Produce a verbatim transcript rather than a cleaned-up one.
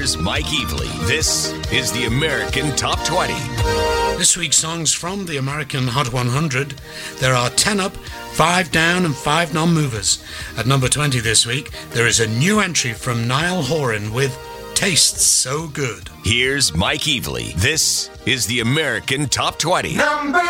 Here's Mike Evely. This is the American Top twenty. This week's songs from the American Hot one hundred. There are ten up, five down and five non-movers. At number twenty this week, there is a new entry from Niall Horan with Tastes So Good. Here's Mike Evely. This is the American Top twenty. Number